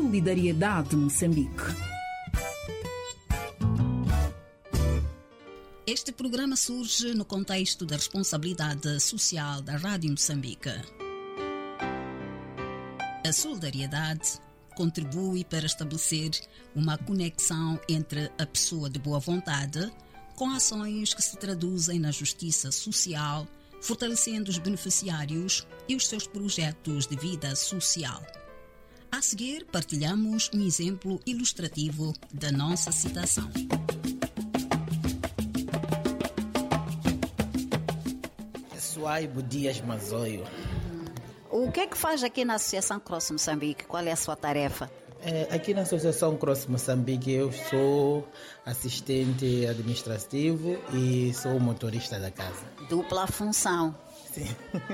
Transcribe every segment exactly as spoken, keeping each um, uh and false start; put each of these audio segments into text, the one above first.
Solidariedade Moçambique. Este programa surge no contexto da responsabilidade social da Rádio Moçambique. A solidariedade contribui para estabelecer uma conexão entre a pessoa de boa vontade com ações que se traduzem na justiça social, fortalecendo os beneficiários e os seus projetos de vida social. A seguir, partilhamos um exemplo ilustrativo da nossa citação. Suaibo Dias Mazoio. O que é que faz aqui na Associação Cross Moçambique? Qual é a sua tarefa? É, aqui na Associação Cross Moçambique eu sou assistente administrativo e sou motorista da casa. Dupla função. Sim.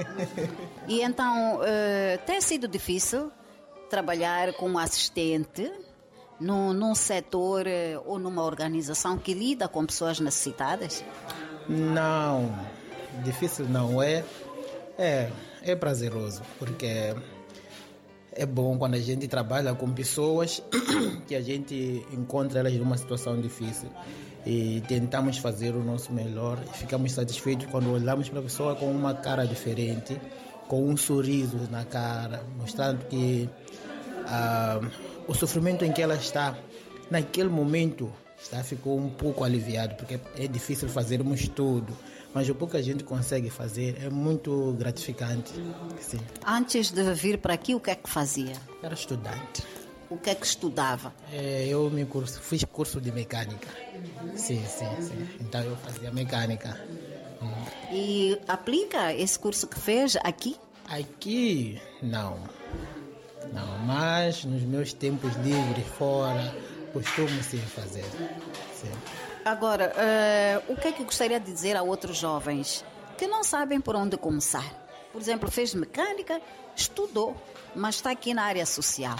E então, uh, tem sido difícil trabalhar como assistente num, num setor uh, ou numa organização que lida com pessoas necessitadas? Não, difícil não é. É, é prazeroso, porque é bom quando a gente trabalha com pessoas que a gente encontra elas numa situação difícil e tentamos fazer o nosso melhor e ficamos satisfeitos quando olhamos para a pessoa com uma cara diferente, com um sorriso na cara, mostrando que ah, o sofrimento em que ela está, naquele momento, está, ficou um pouco aliviado, porque é difícil fazermos tudo, mas o pouco que a gente consegue fazer é muito gratificante. Sim. Antes de vir para aqui, o que é que fazia? Era estudante. O que é que estudava? É, eu me curso, fiz curso de mecânica. Sim, sim, sim. Então eu fazia mecânica. Hum. E aplica esse curso que fez aqui? Aqui, não. Não, mas nos meus tempos livres fora, costumo sim fazer. Sim. Agora, uh, o que é que gostaria de dizer a outros jovens que não sabem por onde começar? Por exemplo, fez mecânica, estudou, mas está aqui na área social.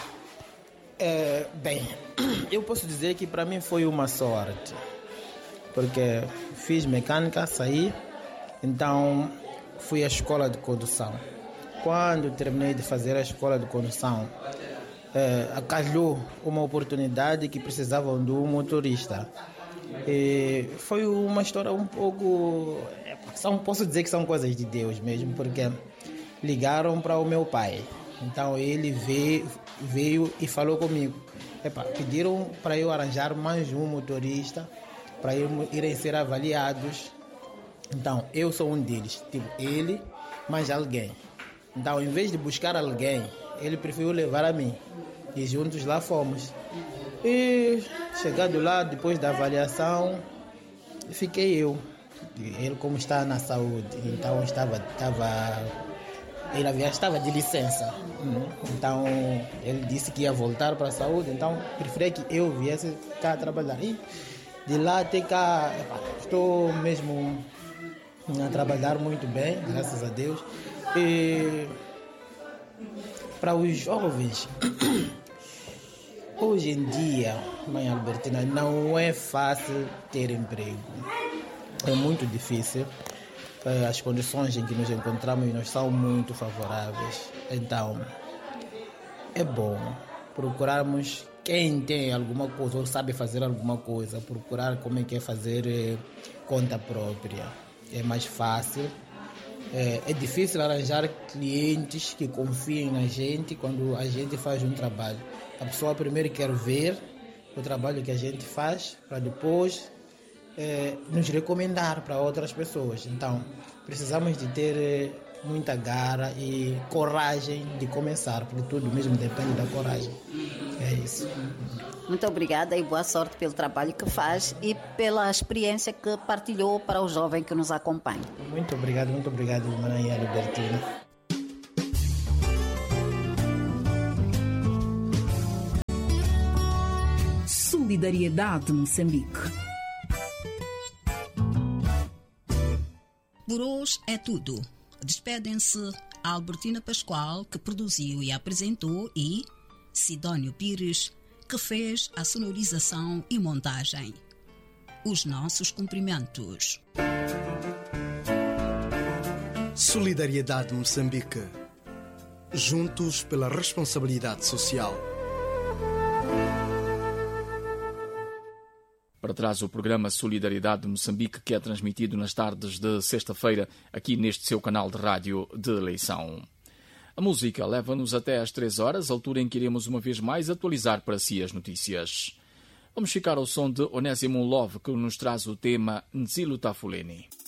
É, bem, eu posso dizer que para mim foi uma sorte, porque fiz mecânica, saí, então fui à escola de condução. Quando terminei de fazer a escola de condução, é, acalhou uma oportunidade que precisavam de um motorista. E foi uma história um pouco... São, posso dizer que são coisas de Deus mesmo, porque ligaram para o meu pai. Então ele veio, veio e falou comigo. Epa, pediram para eu arranjar mais um motorista para irem ser avaliados. Então eu sou um deles, tipo ele, mais alguém. Então em vez de buscar alguém, ele preferiu levar a mim. E juntos lá fomos. E chegando lá, depois da avaliação, fiquei eu. Ele como está na saúde, então estava, estava, ele havia, estava de licença. Então ele disse que ia voltar para a saúde, então preferi que eu viesse cá trabalhar. E de lá até cá, estou mesmo a trabalhar muito bem, graças a Deus. E para os jovens... Hoje em dia, mãe Albertina, não é fácil ter emprego. É muito difícil. As condições em que nos encontramos não são muito favoráveis. Então, é bom procurarmos quem tem alguma coisa ou sabe fazer alguma coisa, procurar como é que é fazer eh, conta própria. É mais fácil. É, é difícil arranjar clientes que confiem na gente quando a gente faz um trabalho. A pessoa primeiro quer ver o trabalho que a gente faz para depois é, nos recomendar para outras pessoas. Então, precisamos de ter é, muita garra e coragem de começar, porque tudo mesmo depende da coragem. É isso. Muito obrigada e boa sorte pelo trabalho que faz e pela experiência que partilhou para o jovem que nos acompanha. Muito obrigado, muito obrigado, Maranhão Albertina. Solidariedade Moçambique. Por hoje é tudo. Despedem-se a Albertina Pascoal, que produziu e apresentou, e Sidónio Pires, que fez a sonorização e montagem. Os nossos cumprimentos. Solidariedade Moçambique. Juntos pela responsabilidade social. para trás o programa Solidariedade de Moçambique, que é transmitido nas tardes de sexta-feira aqui neste seu canal de rádio de eleição. A música leva-nos até às três horas, altura em que iremos uma vez mais atualizar para si as notícias. Vamos ficar ao som de Onésimo Love, que nos traz o tema Nzilo Tafuleni.